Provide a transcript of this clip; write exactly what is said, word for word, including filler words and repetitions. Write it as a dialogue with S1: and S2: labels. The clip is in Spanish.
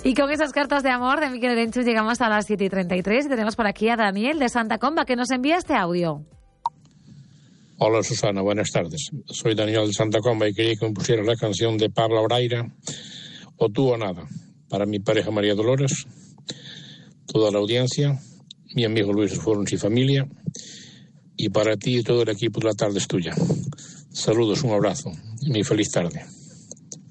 S1: Y con esas cartas de amor de Miquel Erenchu llegamos a las siete y treinta y tres y tenemos por aquí a Daniel de Santa Comba que nos envía este audio.
S2: Hola Susana, buenas tardes. Soy Daniel de Santa Comba y quería que me pusieras la canción de Pablo Braira, O tú o nada, para mi pareja María Dolores, toda la audiencia, mi amigo Luis Forns y familia, y para ti y todo el equipo de La Tarde es Tuya. Saludos, un abrazo y muy feliz tarde.